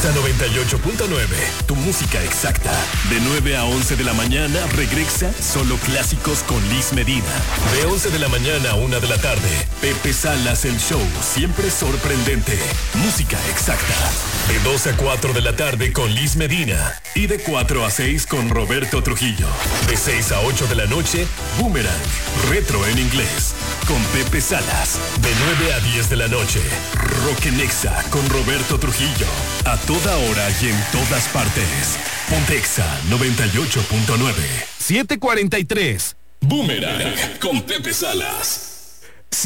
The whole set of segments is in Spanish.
Exa 98.9, tu música exacta. De 9 a 11 de la mañana, regresa Solo Clásicos con Liz Medina. De 11 de la mañana a 1 de la tarde, Pepe Salas el show, siempre sorprendente. Música exacta. De 2 a 4 de la tarde con Liz Medina. Y de 4 a 6 con Roberto Trujillo. De 6 a 8 de la noche, Boomerang, retro en inglés, con Pepe Salas. De 9 a 10 de la noche, Rock en Exa con Roberto Trujillo. A toda hora y en todas partes. Ponte Exa 98.9. 7:43. Boomerang con Pepe Salas.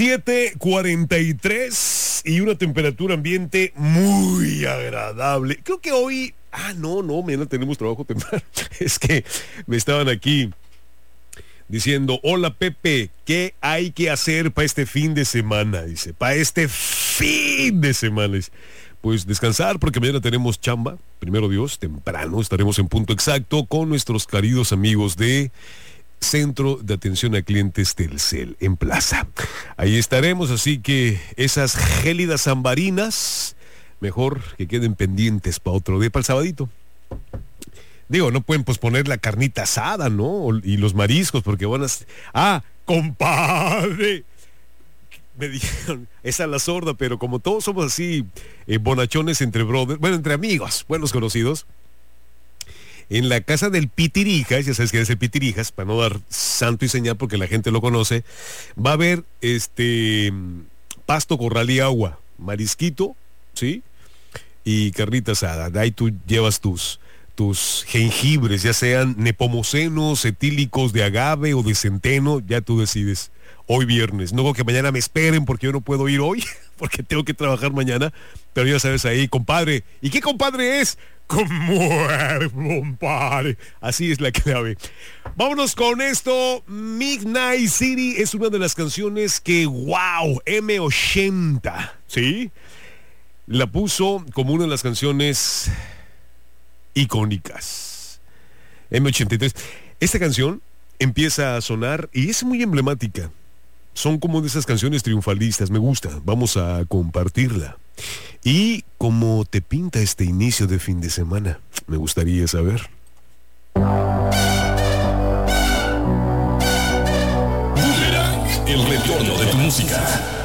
7:43 y una temperatura ambiente muy agradable. Creo que hoy... no, mañana tenemos trabajo temprano. Es que me estaban aquí diciendo, hola Pepe, ¿qué hay que hacer para este fin de semana? Dice, para este fin de semana. Dice, pues descansar porque mañana tenemos chamba, primero Dios, temprano estaremos en punto exacto con nuestros queridos amigos de Centro de Atención a Clientes Telcel en Plaza. Ahí estaremos, así que esas gélidas ambarinas, mejor que queden pendientes para otro día, para el sabadito. Digo, no pueden posponer la carnita asada, ¿no? Y los mariscos, porque van a... compadre, me dijeron, es a la sorda, pero como todos somos así, bonachones entre brothers, bueno, entre amigos, buenos conocidos, en la casa del Pitirijas, ya sabes que es el Pitirijas, para no dar santo y señal porque la gente lo conoce, va a haber pasto, corral y agua, marisquito, ¿sí? Y carnita asada. De ahí tú llevas tus jengibres, ya sean nepomucenos, etílicos de agave o de centeno, ya tú decides. Hoy viernes, no que mañana me esperen porque yo no puedo ir hoy, porque tengo que trabajar mañana, pero ya sabes ahí, compadre. ¿Y qué compadre es? Compadre. Así es la clave. Vámonos con esto. Midnight City es una de las canciones que, wow, M80, ¿sí? La puso como una de las canciones icónicas. M83. Esta canción empieza a sonar y es muy emblemática. Son como de esas canciones triunfalistas, me gusta, vamos a compartirla. Y cómo te pinta este inicio de fin de semana, me gustaría saber. Boomerang, el retorno de tu música.